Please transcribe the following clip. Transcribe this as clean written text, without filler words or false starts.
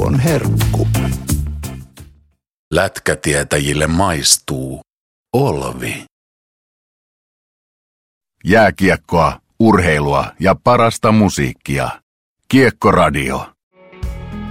on herkku. Lätkätietäjille maistuu Olvi. Jääkiekkoa, urheilua ja parasta musiikkia. Kiekkoradio.